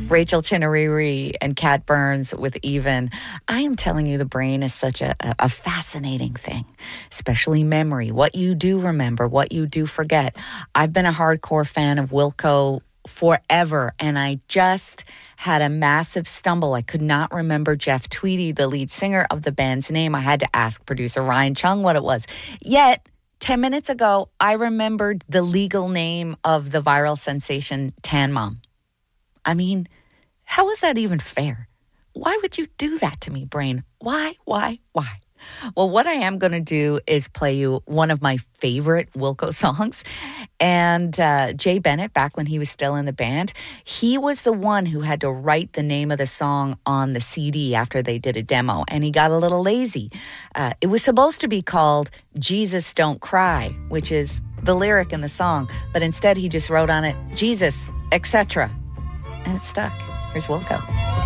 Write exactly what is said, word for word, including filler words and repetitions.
Rachel Chinariri and Kat Burns with Even. I am telling you, the brain is such a, a fascinating thing, especially memory, what you do remember, what you do forget. I've been a hardcore fan of Wilco forever, and I just had a massive stumble. I could not remember Jeff Tweedy, the lead singer of the band's name. I had to ask producer Ryan Chung what it was. Yet, ten minutes ago, I remembered the legal name of the viral sensation Tan Mom. I mean, how is that even fair? Why would you do that to me, brain? Why, why, why? Well, what I am going to do is play you one of my favorite Wilco songs. And uh, Jay Bennett, back when he was still in the band, he was the one who had to write the name of the song on the C D after they did a demo. And he got a little lazy. Uh, it was supposed to be called Jesus Don't Cry, which is the lyric in the song. But instead, he just wrote on it, Jesus, et cetera. And it stuck. Here's Wilco.